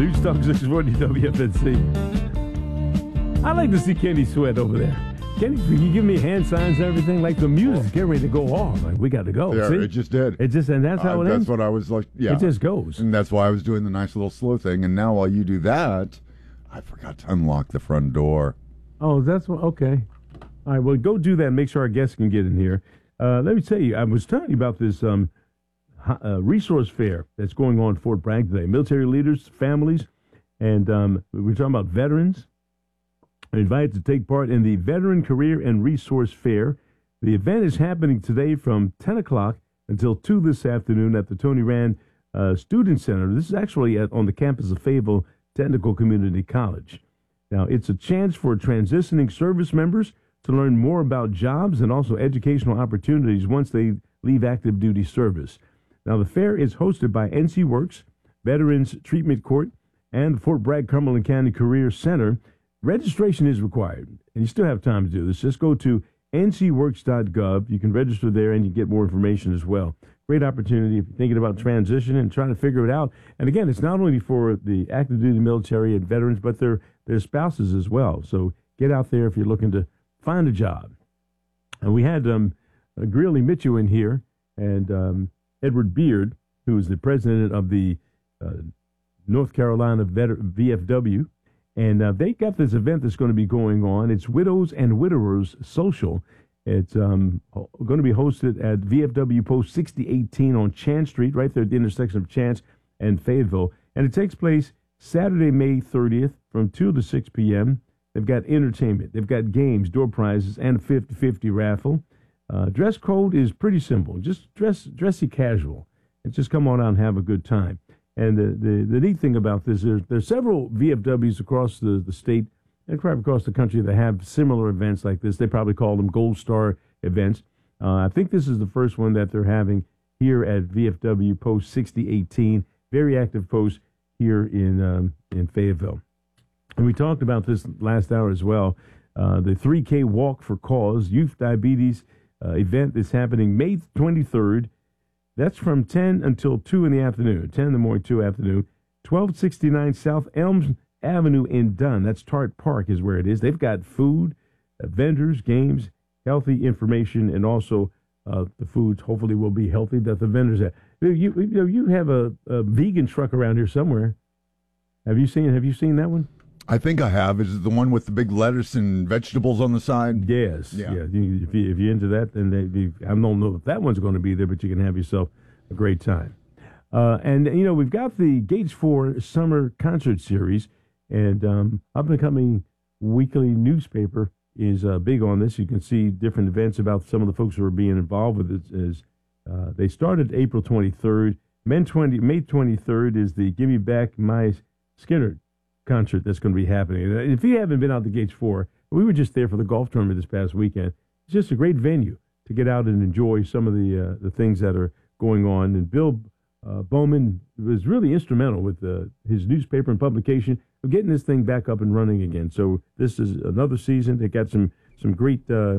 News Talk 640 WFNZ. I like to see Kenny sweat over there. Kenny, can you give me hand signs and everything? Like the music's getting ready to go off. Like, we got to go. Yeah, see? it just did. And that's how it ends? That's what I was like, yeah. It just goes. And that's why I was doing the nice little slow thing. And now while you do that, I forgot to unlock the front door. Oh, that's what, okay. All right, well, go do that and make sure our guests can get in here. Let me tell you, I was telling you about this resource fair that's going on in Fort Bragg today. Military leaders, families, and we're talking about veterans are invited to take part in the Veteran Career and Resource Fair. The event is happening today from 10 o'clock until 2 this afternoon at the Tony Rand Student Center. This is actually on the campus of Fayetteville Technical Community College. Now, it's a chance for transitioning service members to learn more about jobs and also educational opportunities once they leave active duty service. Now, the fair is hosted by NC Works, Veterans Treatment Court, and the Fort Bragg Cumberland County Career Center. Registration is required, and you still have time to do this. Just go to ncworks.gov. You can register there, and you get more information as well. Great opportunity if you're thinking about transition and trying to figure it out. And again, it's not only for the active duty military and veterans, but their spouses as well. So get out there if you're looking to find a job. And we had Greeley Mitchell in here, and Edward Beard, who is the president of the North Carolina VFW. And they got this event that's going to be going on. It's Widows and Widowers Social. It's going to be hosted at VFW Post 6018 on Chance Street, right there at the intersection of Chance and Fayetteville. And it takes place Saturday, May 30th from 2 to 6 p.m. They've got entertainment. They've got games, door prizes, and a 50-50 raffle. Dress code is pretty simple. Just dressy casual. And just come on out and have a good time. And the neat thing about this is there's several VFWs across the state and probably across the country that have similar events like this. They probably call them Gold Star events. I think this is the first one that they're having here at VFW Post 6018. Very active post here in Fayetteville. And we talked about this last hour as well. The 3K Walk for Cause Youth Diabetes event is happening May 23rd. That's from 10 until 2 in the afternoon, 10 in the morning, 2 afternoon. 1269 South Elms Avenue in Dunn. That's Tart Park is where it is. They've got food, vendors, games, healthy information, and also the foods hopefully will be healthy that the vendors have. You have a vegan truck around here somewhere. Have you seen that one? I think I have. Is it the one with the big lettuce and vegetables on the side? Yes. Yeah. If you're into that, then I don't know if that one's going to be there, but you can have yourself a great time. And we've got the Gates 4 Summer Concert Series, and Up and Coming Weekly newspaper is big on this. You can see different events about some of the folks who are being involved with it. They started April 23rd. May 23rd is the Give Me Back My Skinner concert that's going to be happening. If you haven't been out to Gates 4, we were just there for the golf tournament this past weekend. It's just a great venue to get out and enjoy some of the things that are going on. And Bill Bowman was really instrumental with his newspaper and publication of getting this thing back up and running again. So this is another season. They got some great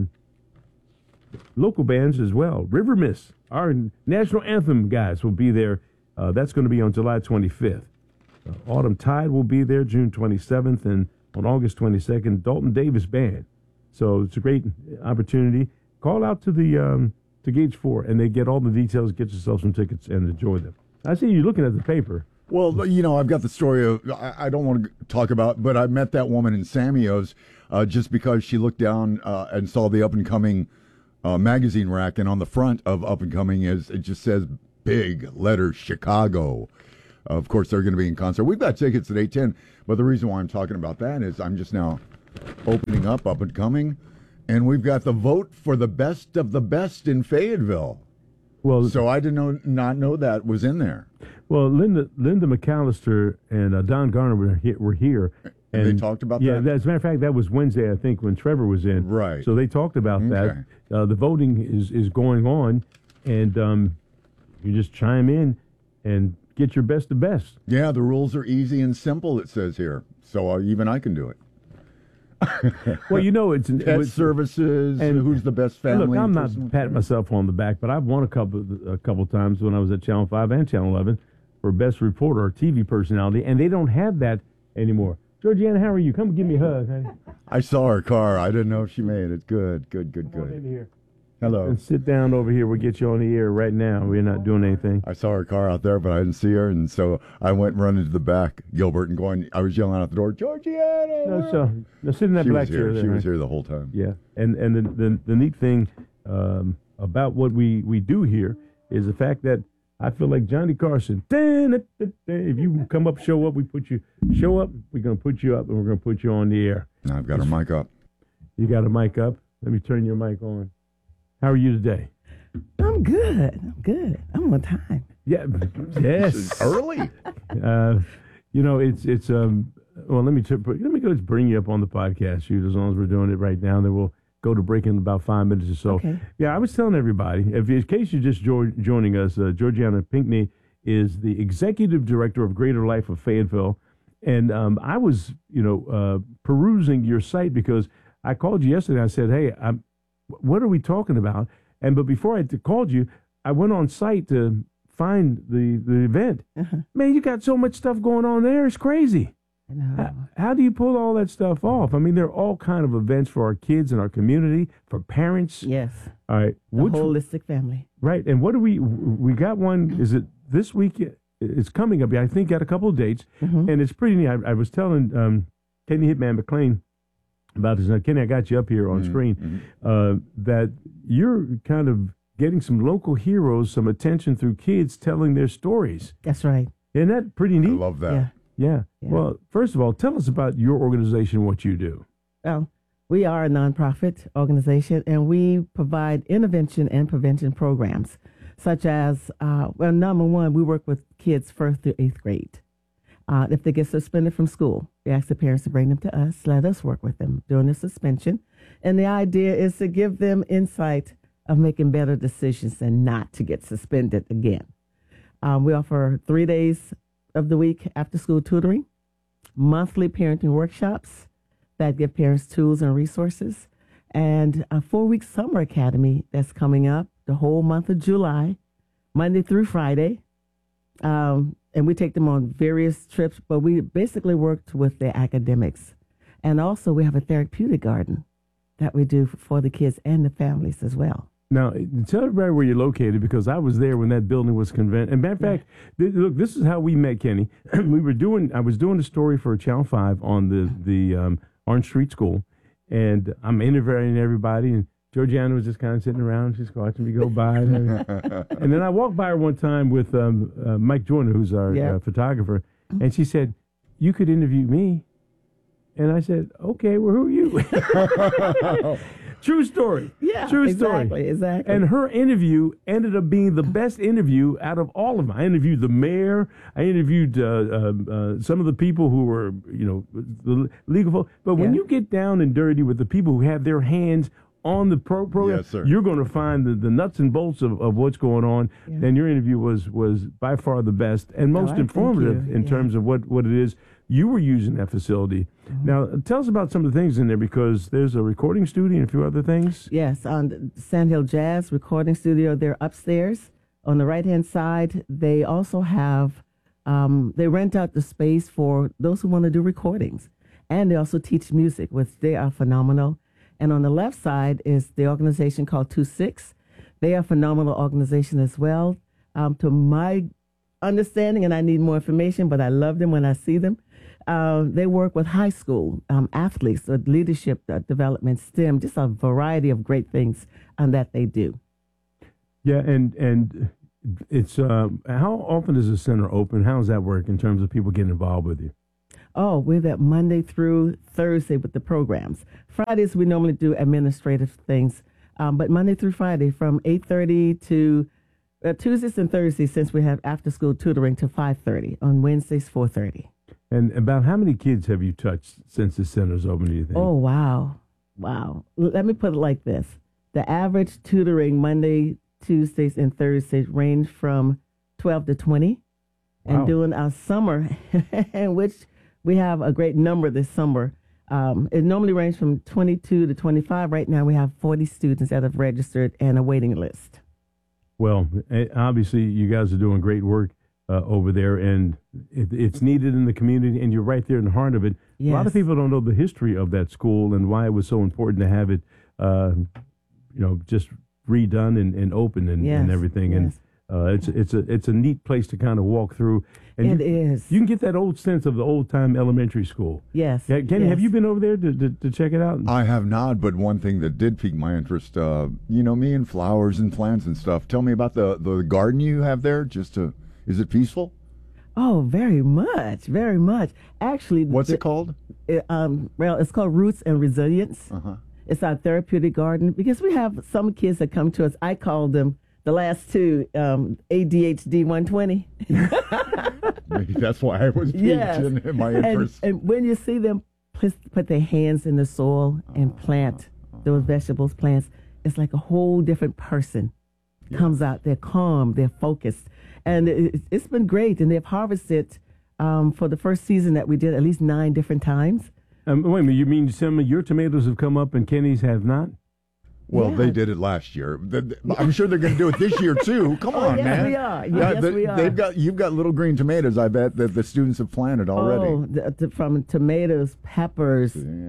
local bands as well. River Mist, our national anthem guys, will be there. That's going to be on July 25th. Autumn Tide will be there June 27th, and on August 22nd, Dalton Davis Band. So it's a great opportunity. Call out to the to Gates 4, and they get all the details. Get yourself some tickets and enjoy them. I see you looking at the paper. Well, I've got the story of, I don't want to talk about, but I met that woman in Samuel's just because she looked down and saw the up-and-coming magazine rack, and on the front of up-and-coming it just says big letters, Chicago. Of course, they're going to be in concert. We've got tickets at 8:10, but the reason why I'm talking about that is I'm just now opening up and coming, and we've got the vote for the best of the best in Fayetteville. Well, so I did not know that was in there. Well, Linda McAllister and Don Garner were here. And they talked about that? Yeah, as a matter of fact, that was Wednesday, I think, when Trevor was in. Right. So they talked about that. The voting is going on, and you just chime in and get your best of best. Yeah, the rules are easy and simple, it says here. So even I can do it. Well, it's pet services, and who's the best family. Look, I'm not patting myself on the back, but I've won a couple times when I was at Channel 5 and Channel 11. for Best Reporter or TV Personality, and they don't have that anymore. Georgiana, how are you? Come give me a hug, honey. I saw her car. I didn't know if she made it. Good. Come on in here. Hello. And sit down over here. We'll get you on the air right now. We're not doing anything. I saw her car out there, but I didn't see her, and so I went running to the back, Gilbert, and I was yelling out the door, Georgiana! Now sit in that black chair there. She was here the whole time. Yeah, and the neat thing about what we do here is the fact that I feel like Johnny Carson. If you come up, show up, we're going to put you up, and we're going to put you on the air. Now I've got her mic up. You got a mic up? Let me turn your mic on. How are you today? I'm good. I'm on time. Yeah, yes. Early. It's well, let me go bring you up on the podcast, shoot, as long as we're doing it right now. Then we'll go to break in about 5 minutes or so. Okay. Yeah, I was telling everybody, in case you're just joining us, Georgiana Pinckney is the executive director of Greater Life of Fayetteville. And I was, perusing your site because I called you yesterday. I said, hey, what are we talking about? But before I called you, I went on site to find the event. Uh-huh. Man, you got so much stuff going on there. It's crazy. I know. How do you pull all that stuff off? I mean, there are all kind of events for our kids and our community, for parents. Yes. All right. The holistic family. Right. And what do we got one, is it this week? It's coming up. I think got a couple of dates, Mm-hmm. and it's pretty neat. I was telling Kenny Hitman McLean about this. Now, Kenny, I got you up here on screen, that you're kind of getting some local heroes some attention through kids telling their stories. That's right. Isn't that pretty neat? I love that. Yeah. Yeah. Yeah. Well, first of all, tell us about your organization, what you do. Well, we are a nonprofit organization, and we provide intervention and prevention programs, such as, number one, we work with kids 1st through 8th grade. If they get suspended from school, we ask the parents to bring them to us, let us work with them during the suspension. And the idea is to give them insight of making better decisions and not to get suspended again. We offer 3 days of the week after school tutoring, monthly parenting workshops that give parents tools and resources, and a 4-week summer academy that's coming up the whole month of July, Monday through Friday. And we take them on various trips, but we basically worked with their academics. And also we have a therapeutic garden that we do for the kids and the families as well. Now, tell everybody where you're located, because I was there when that building was convened. And matter of fact, look, this is how we met, Kenny. I was doing a story for Channel 5 on the Orange Street School, and I'm interviewing everybody, and Georgiana was just kind of sitting around, just watching me go by. And then I walked by her one time with Mike Joyner, who's our photographer, and she said, "You could interview me." And I said, "Okay, well, who are you?" True story. Yeah, true story. Exactly. And her interview ended up being the best interview out of all of them. I interviewed the mayor. I interviewed some of the people who were, the legal folk. But when you get down and dirty with the people who have their hands on the program, yes, sir, you're going to find the nuts and bolts of what's going on. Yeah. And your interview was by far the best and most informative in terms of what it is you were using that facility. Mm-hmm. Now, tell us about some of the things in there, because there's a recording studio and a few other things. Yes, on the Sandhill Jazz recording studio, they're upstairs. On the right-hand side, they also have, they rent out the space for those who want to do recordings. And they also teach music, which they are phenomenal. And on the left side is the organization called 2-6. They are a phenomenal organization as well. To my understanding, and I need more information, but I love them when I see them. They work with high school athletes, leadership development, STEM, just a variety of great things that they do. Yeah, and it's how often does the center open? How does that work in terms of people getting involved with you? Oh, we're there Monday through Thursday with the programs. Fridays, we normally do administrative things. But Monday through Friday from 8:30 to Tuesdays and Thursdays, since we have after-school tutoring, to 5:30. On Wednesdays, 4:30. And about how many kids have you touched since the center's open, do you think? Oh, wow. Let me put it like this. The average tutoring Monday, Tuesdays, and Thursdays range from 12 to 20. Wow. And during our summer, in which we have a great number this summer, it normally ranges from 22 to 25. Right now, we have 40 students that have registered and a waiting list. Well, obviously, you guys are doing great work. over there, and it's needed in the community, and you're right there in the heart of it. Yes. A lot of people don't know the history of that school and why it was so important to have it, just redone and open and everything. Yes. And it's a neat place to kind of walk through. And It is. You can get that old sense of the old time elementary school. Yes. Yeah, Kenny, yes. have you been over there to check it out? I have not, but one thing that did pique my interest, me and flowers and plants and stuff. Tell me about the garden you have there. Is it peaceful? Oh, very much, very much. Actually, What's it called? It's called Roots and Resilience. Uh-huh. It's our therapeutic garden because we have some kids that come to us. I call them the last two ADHD 120. Maybe that's why I was piqued in my interest. And when you see them put their hands in the soil and plant those vegetables, plants, it's like a whole different person comes out. They're calm, they're focused. And it's been great. And they've harvested for the first season that we did at least 9 different times. Wait a minute, you mean some of your tomatoes have come up and Kenny's have not? Well, Yeah. they did it last year. I'm sure they're going to do it this year too. Come on, yes, man. we are. Yes, we are. You've got little green tomatoes. I bet that the students have planted already. Oh, from tomatoes, peppers,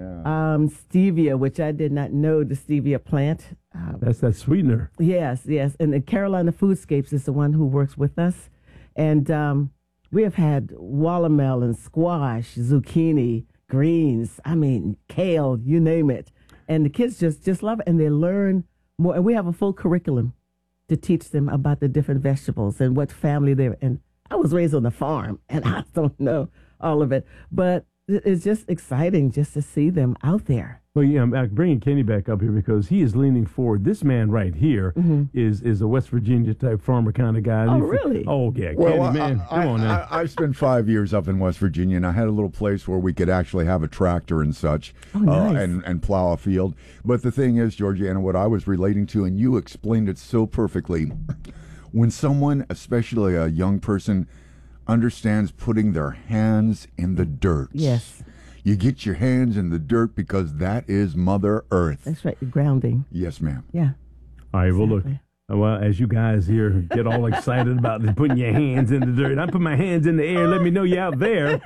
stevia, which I did not know the stevia plant. That's that sweetener. Yes. And the Carolina Foodscapes is the one who works with us. And we have had watermelon, squash, zucchini, greens, kale, you name it. And the kids just love it, and they learn more. And we have a full curriculum to teach them about the different vegetables and what family they're in. I was raised on the farm, and I don't know all of it. But it's just exciting just to see them out there. Well, yeah, I'm bringing Kenny back up here because he is leaning forward. This man right here is a West Virginia type farmer kind of guy. Oh, really? Oh, yeah. Well, Kenny, man, come on now. I spent 5 years up in West Virginia, and I had a little place where we could actually have a tractor and such, Oh, nice. and plow a field. But the thing is, Georgiana, what I was relating to, and you explained it so perfectly, when someone, especially a young person, understands putting their hands in the dirt. Yes. You get your hands in the dirt because that is Mother Earth. That's right, grounding. Yes, ma'am. Yeah. All right, well, Exactly. look. Well, as you guys here get all excited about putting your hands in the dirt, I put my hands in the air. Let me know you're out there.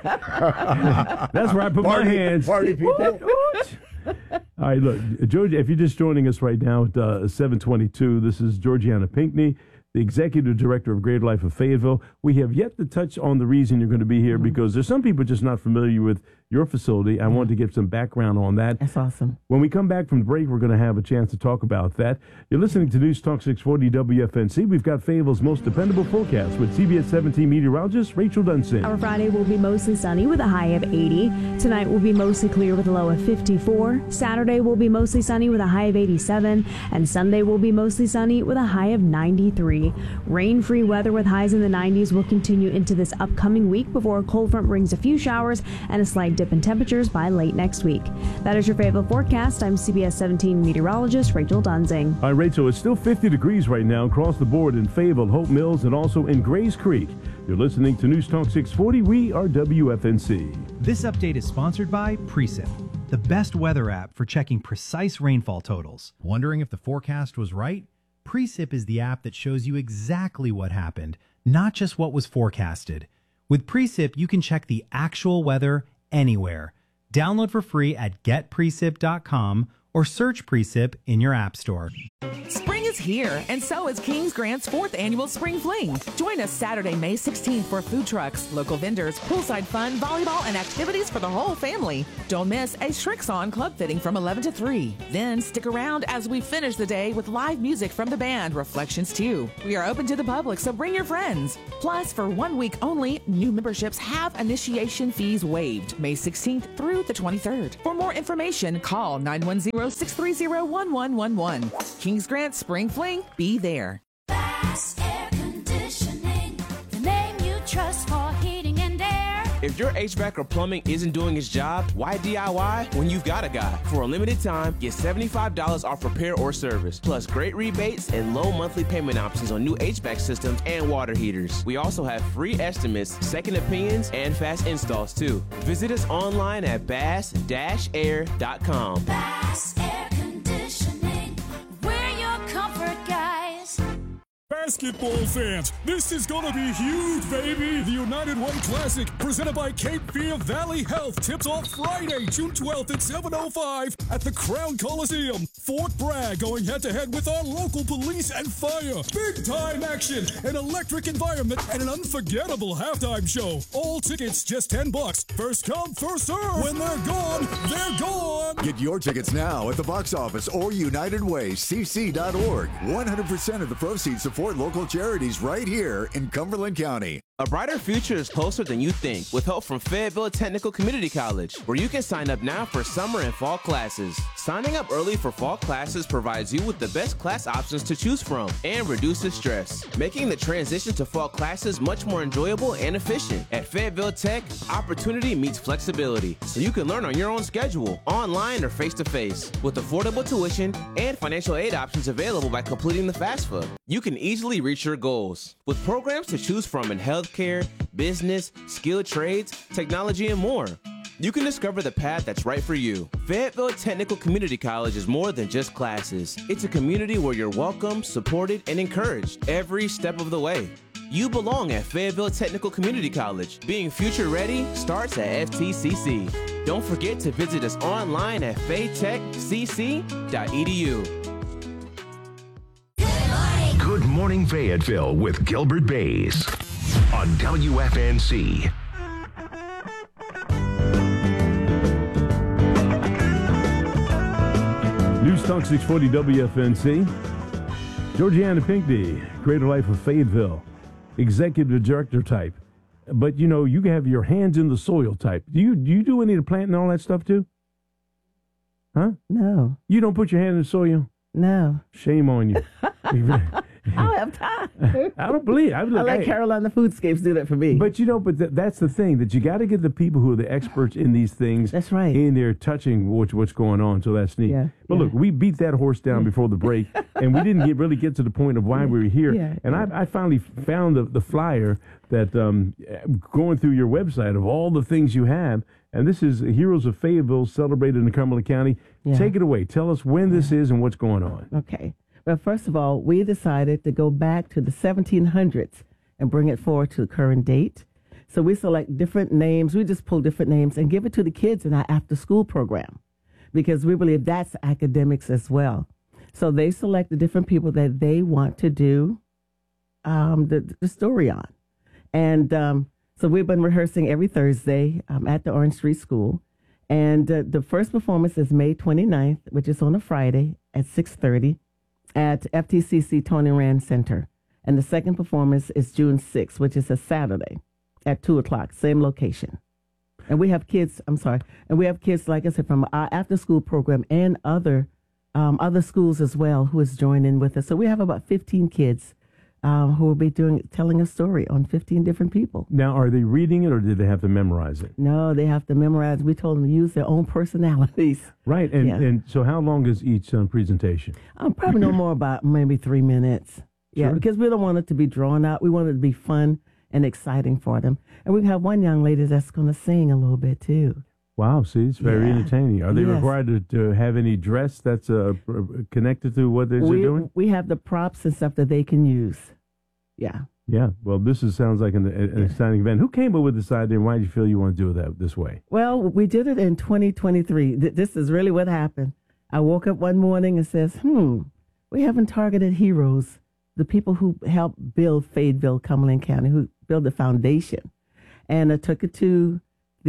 That's where I put my hands. Party people. All right, look, Georgia, if you're just joining us right now at 7:22, this is Georgiana Pinckney, the Executive Director of Greater Life of Fayetteville. We have yet to touch on the reason you're going to be here because there's some people just not familiar with your facility. I wanted to get some background on that. That's awesome. When we come back from the break, we're going to have a chance to talk about that. You're listening to News Talk 640 WFNC. We've got Fayetteville's most dependable forecast with CBS 17 meteorologist Rachel Dunson. Our Friday will be mostly sunny with a high of 80. Tonight will be mostly clear with a low of 54. Saturday will be mostly sunny with a high of 87. And Sunday will be mostly sunny with a high of 93. Rain-free weather with highs in the 90s will continue into this upcoming week before a cold front brings a few showers and a slight dip in temperatures by late next week. That is your Fayetteville forecast. I'm CBS 17 meteorologist Rachel Dunzing. Hi, Rachel. It's still 50 degrees right now across the board in Fayetteville, Hope Mills, and also in Grays Creek. You're listening to News Talk 640. We are WFNC. This update is sponsored by Precip, the best weather app for checking precise rainfall totals. Wondering if the forecast was right? Precip is the app that shows you exactly what happened, not just what was forecasted. With Precip, you can check the actual weather anywhere. Download for free at getprecip.com or search Precip in your app store. Spring is here, and so is Kings Grant's 4th annual Spring Fling. Join us Saturday, May 16th for food trucks, local vendors, poolside fun, volleyball, and activities for the whole family. Don't miss a Shrix-On club fitting from 11 to 3. Then stick around as we finish the day with live music from the band Reflections 2. We are open to the public, so bring your friends. Plus, for 1 week only, new memberships have initiation fees waived May 16th through the 23rd. For more information, call 910-630-1111. Kings Grant Spring Fling, be there. Bass Air Conditioning, the name you trust for heating and air. If your HVAC or plumbing isn't doing its job, why DIY when you've got a guy? For a limited time, get $75 off repair or service, plus great rebates and low monthly payment options on new HVAC systems and water heaters. We also have free estimates, second opinions, and fast installs too. Visit us online at bass-air.com. Bass Air Conditioning, we're your comfort guys. First basketball fans, this is gonna be huge, baby! The United Way Classic, presented by Cape Fear Valley Health, tips off Friday, June 12th at 7:05 at the Crown Coliseum. Fort Bragg going head-to-head with our local police and fire. Big-time action, an electric environment, and an unforgettable halftime show. All tickets just $10. First come, first serve. When they're gone, they're gone. Get your tickets now at the box office or UnitedWayCC.org. 100% of the proceeds support local charities right here in Cumberland County. A brighter future is closer than you think with help from Fayetteville Technical Community College, where you can sign up now for summer and fall classes. Signing up early for fall classes provides you with the best class options to choose from and reduces stress, making the transition to fall classes much more enjoyable and efficient. At Fayetteville Tech, opportunity meets flexibility, so you can learn on your own schedule, online or face-to-face, with affordable tuition and financial aid options available by completing the FAFSA. You can easily reach your goals with programs to choose from in healthcare, business, skilled trades, technology, and more. You can discover the path that's right for you. Fayetteville Technical Community College is more than just classes. It's a community where you're welcome, supported, and encouraged every step of the way. You belong at Fayetteville Technical Community College. Being future ready starts at FTCC. Don't forget to visit us online at faytechcc.edu. Good Morning Fayetteville with Gilbert Bays on WFNC. News Talk 640 WFNC. Georgiana Pinckney, Creative Life of Fayetteville, Executive Director type. But, you know, you have your hands in the soil type. Do you do any of the planting and all that stuff too? Huh? No. You don't put your hand in the soil? No. Shame on you. I don't have time. I don't believe it. I let Carolina Foodscapes do that for me. But, you know, that's the thing, that you got to get the people who are the experts in these things. That's right. In there touching what's going on, so that's neat. Yeah, but look, we beat that horse down before the break, and we didn't really get to the point of why we were here. Yeah, and I finally found the flyer that going through your website of all the things you have, and this is Heroes of Fayetteville celebrated in Cumberland County. Yeah. Take it away. Tell us when this is and what's going on. Okay. Well, first of all, we decided to go back to the 1700s and bring it forward to the current date. So we select different names. We just pull different names and give it to the kids in our after-school program because we believe that's academics as well. So they select the different people that they want to do the story on. And so we've been rehearsing every Thursday at the Orange Street School. And the first performance is May 29th, which is on a Friday at 6:30. At FTCC Tony Rand Center. And the second performance is June 6th, which is a Saturday at 2 o'clock, same location. And we have kids, like I said, from our after-school program and other schools as well who is joining with us. So we have about 15 kids who will be telling a story on 15 different people. Now, are they reading it or did they have to memorize it? No, they have to memorize. We told them to use their own personalities. Right. And so how long is each presentation? Probably no more about maybe 3 minutes. Yeah, Sure. because we don't want it to be drawn out. We want it to be fun and exciting for them. And we have one young lady that's going to sing a little bit too. Wow, see, it's very entertaining. Are they Yes. required to have any dress that's connected to what they're doing? We have the props and stuff that they can use. Yeah. Yeah, well, sounds like an exciting event. Who came up with this idea, and why did you feel you want to do that this way? Well, we did it in 2023. This is really what happened. I woke up one morning and says, we haven't targeted heroes, the people who helped build Fayetteville, Cumberland County, who built the foundation. And I took it to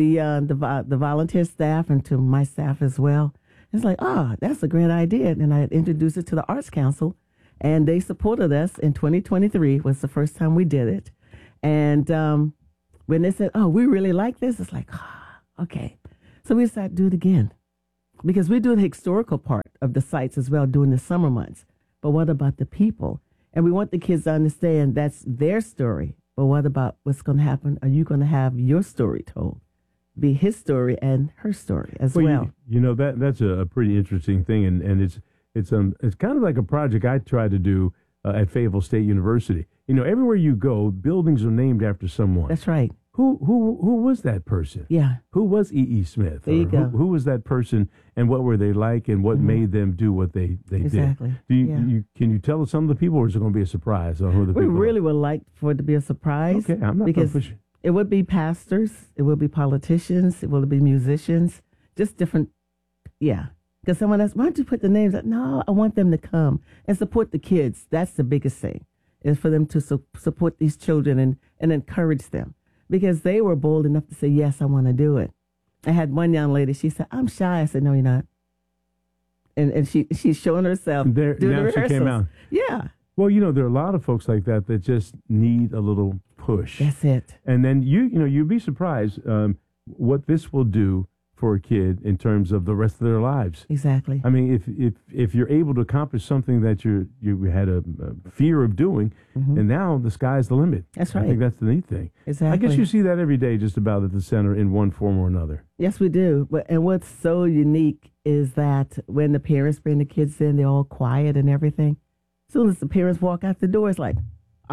the volunteer staff and to my staff as well. It's like, that's a great idea. And I introduced it to the Arts Council, and they supported us in 2023 was the first time we did it. And when they said, we really like this, it's like, okay. So we decided to do it again because we do the historical part of the sites as well during the summer months. But what about the people? And we want the kids to understand that's their story. But what about what's going to happen? Are you going to have your story told? Be his story and her story as well. You know, that's a pretty interesting thing, and it's kind of like a project I try to do at Fayetteville State University. You know, everywhere you go, buildings are named after someone. That's right. Who was that person? Yeah. Who was E.E. Smith? There you go. Who was that person, and what were they like, and what made them do what they Exactly. did? Can you tell us some of the people, or is it going to be a surprise on who the We people really would like for it to be a surprise. Okay, I'm not because pushing. it would be pastors, it would be politicians, it would be musicians, just different. Yeah. Because someone else, why don't you put the names up? No, I want them to come and support the kids. That's the biggest thing, is for them to support these children and encourage them. Because they were bold enough to say, yes, I want to do it. I had one young lady, she said, I'm shy. I said, no, you're not. And she's showing herself doing the now rehearsals. she came out. Yeah. Well, there are a lot of folks like that just need a little push. That's it. And then you'd be surprised what this will do for a kid in terms of the rest of their lives. Exactly. I mean, if you're able to accomplish something that you had a fear of doing, and now the sky's the limit. That's right. I think that's the neat thing. Exactly. I guess you see that every day just about at the center in one form or another. Yes, we do. And what's so unique is that when the parents bring the kids in, they're all quiet and everything. As soon as the parents walk out the door, it's like,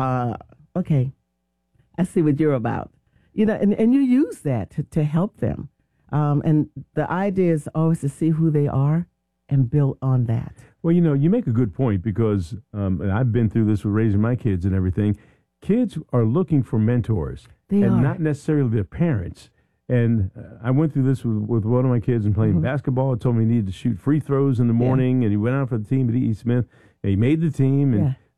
okay, I see what you're about. And you use that to help them. And the idea is always to see who they are and build on that. Well, you make a good point because and I've been through this with raising my kids and everything. Kids are looking for mentors and not necessarily their parents. And I went through this with one of my kids and playing basketball. It told me he needed to shoot free throws in the morning, and he went out for the team at E.E. Smith. And he made the team,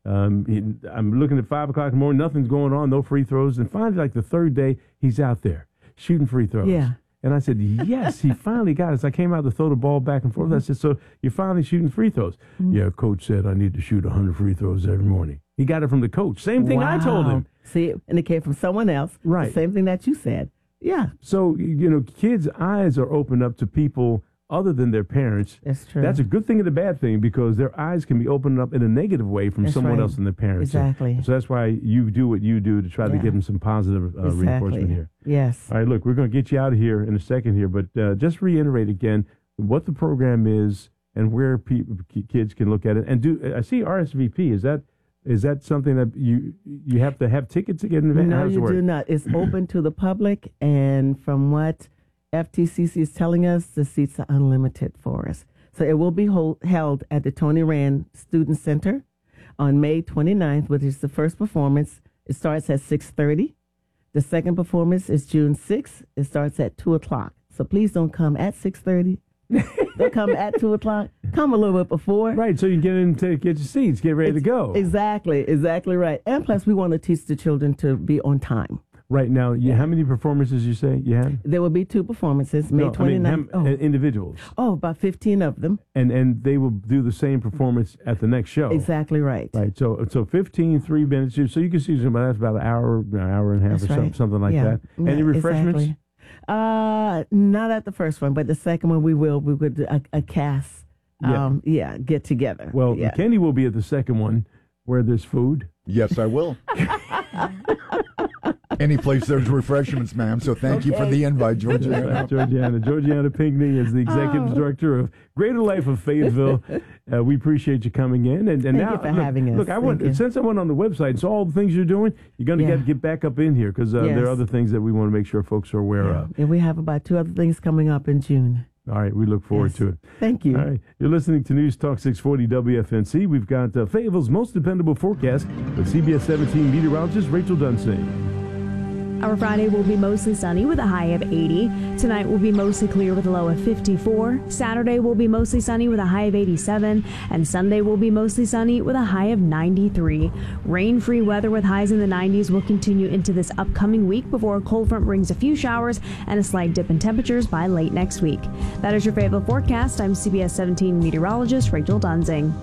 and I'm looking at 5 o'clock in the morning, nothing's going on, no free throws. And finally, like the third day, he's out there shooting free throws. Yeah. And I said, yes, he finally got it. As I came out to throw the ball back and forth, I said, so you're finally shooting free throws? Yeah, coach said I need to shoot 100 free throws every morning. He got it from the coach. Same thing I told him. See, and it came from someone else. Right. The same thing that you said. Yeah. So, kids' eyes are opened up to people other than their parents. That's true. That's a good thing and a bad thing because their eyes can be opened up in a negative way from someone else than their parents. Exactly. So that's why you do what you do to try to give them some positive reinforcement here. Yes. All right, look, we're going to get you out of here in a second here, but just reiterate again what the program is and where kids can look at it. And I see RSVP. Is that something that you have to have tickets to get in? No, you do not. It's open to the public, and from what FTCC is telling us, the seats are unlimited for us. So it will be held at the Tony Rand Student Center on May 29th, which is the first performance. It starts at 6:30. The second performance is June 6th. It starts at 2 o'clock. So please don't come at 6:30. Don't come at 2 o'clock. Come a little bit before. Right, so you can get in to get your seats, get ready to go. Exactly right. And plus, we want to teach the children to be on time. Right now, how many performances you say you have? There will be 2 performances, May 29th. Individuals. Oh, about 15 of them. And they will do the same performance at the next show. Exactly right. Right. So 15, 3 minutes. So you can see that's about an hour and a half That's or right. something like that. Any refreshments? Exactly. Not at the first one, but the second one we would do a cast. Get together. Well, Kenny will be at the second one where there's food. Yes, I will. Any place there's refreshments, ma'am. So thank you for the invite, Georgiana. Georgiana Pinckney is the executive director of Greater Life of Fayetteville. We appreciate you coming in. And Thank now, you for having us. Look, since I went on the website and saw all the things you're doing, you're going to get back up in here because there are other things that we want to make sure folks are aware of. And we have about 2 other things coming up in June. All right, we look forward to it. Thank you. All right, you're listening to News Talk 640 WFNC. We've got Fayetteville's most dependable forecast with CBS 17 meteorologist Rachel Dunsing. Our Friday will be mostly sunny with a high of 80. Tonight will be mostly clear with a low of 54. Saturday will be mostly sunny with a high of 87. And Sunday will be mostly sunny with a high of 93. Rain-free weather with highs in the 90s will continue into this upcoming week before a cold front brings a few showers and a slight dip in temperatures by late next week. That is your Fayetteville forecast. I'm CBS 17 meteorologist Rachel Dunsing.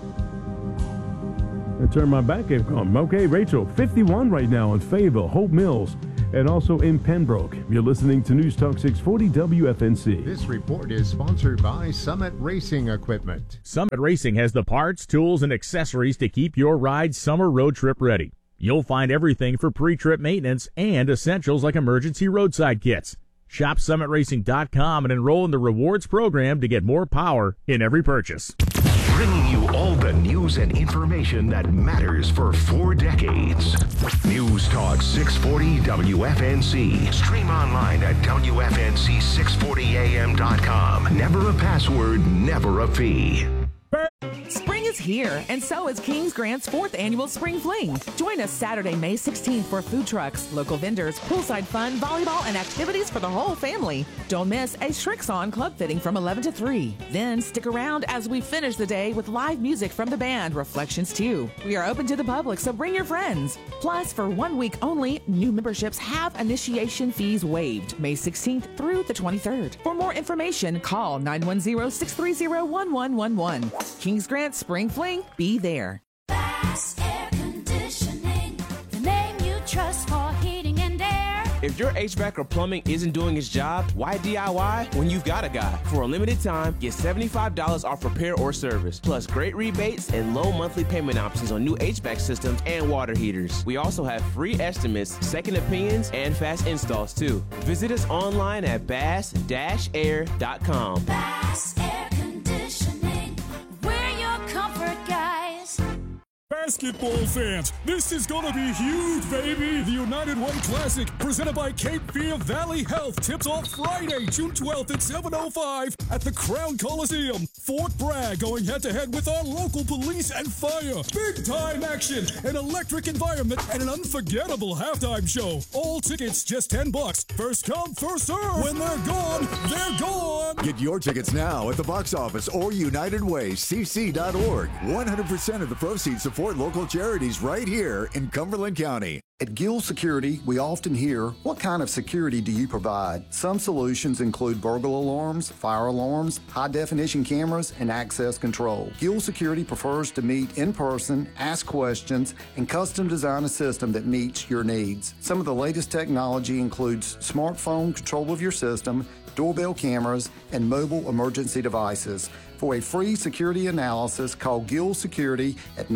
I turn my back on. Okay, Rachel, 51 right now in Fayetteville, Hope Mills, and also in Pembroke. You're listening to News Talk 640 WFNC. This report is sponsored by Summit Racing Equipment. Summit Racing has the parts, tools, and accessories to keep your ride summer road trip ready. You'll find everything for pre-trip maintenance and essentials like emergency roadside kits. Shop SummitRacing.com and enroll in the rewards program to get more power in every purchase. bringing you all the news and information that matters for 4 decades. News Talk 640 WFNC. Stream online at WFNC640am.com. Never a password, never a fee. Spring is here, and so is Kings Grant's 4th annual Spring Fling. Join us Saturday, May 16th for food trucks, local vendors, poolside fun, volleyball, and activities for the whole family. Don't miss a Shrix-On club fitting from 11 to 3. Then stick around as we finish the day with live music from the band Reflections 2. We are open to the public, so bring your friends. Plus, for 1 week only, new memberships have initiation fees waived May 16th through the 23rd. For more information, call 910-630-1111. Kings Grant Spring Fling, be there. Bass Air Conditioning, the name you trust for heating and air. If your HVAC or plumbing isn't doing its job, why DIY when you've got a guy? For a limited time, get $75 off repair or service, plus great rebates and low monthly payment options on new HVAC systems and water heaters. We also have free estimates, second opinions, and fast installs too. Visit us online at bass-air.com. Bass Air Conditioning, we're your comfort guys. Basketball fans, this is gonna be huge, baby! The United Way Classic, presented by Cape Fear Valley Health, tips off Friday, June 12th at 7:05 at the Crown Coliseum. Fort Bragg going head-to-head with our local police and fire. Big-time action, an electric environment, and an unforgettable halftime show. All tickets just $10. First come, first serve. When they're gone, they're gone. Get your tickets now at the box office or UnitedWayCC.org. 100% of the proceeds support local charities right here in Cumberland County. At Gill Security, we often hear, what kind of security do you provide? Some solutions include burglar alarms, fire alarms, high-definition cameras, and access control. Gill Security prefers to meet in person, ask questions, and custom design a system that meets your needs. Some of the latest technology includes smartphone control of your system, doorbell cameras, and mobile emergency devices. For a free security analysis, call Gill Security at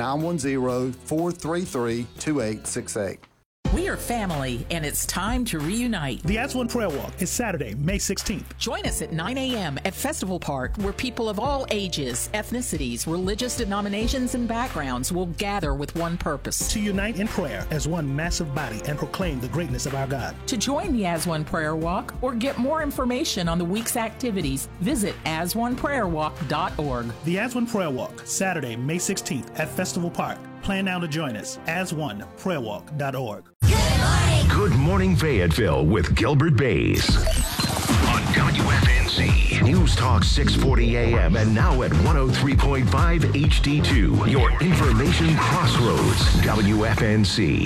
910-433-2868. We are family, and it's time to reunite. The As One Prayer Walk is Saturday, May 16th. Join us at 9 a.m. at Festival Park, where people of all ages, ethnicities, religious denominations, and backgrounds will gather with one purpose. To unite in prayer as one massive body and proclaim the greatness of our God. To join the As One Prayer Walk or get more information on the week's activities, visit asoneprayerwalk.org. The As One Prayer Walk, Saturday, May 16th at Festival Park. Plan now to join us. asoneprayerwalk.org. Good Morning Fayetteville with Gilbert Bays. On WFNC. News Talk 640 AM and now at 103.5 HD2. Your information crossroads. WFNC.